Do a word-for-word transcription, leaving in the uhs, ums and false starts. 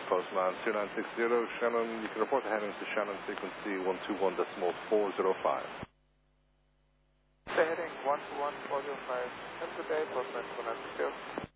Postman two nine six zero, Shannon. You can report the heading to Shannon frequency one two one decimal four zero five. The heading one two one four zero five. Have a good day, Postman two nine six zero.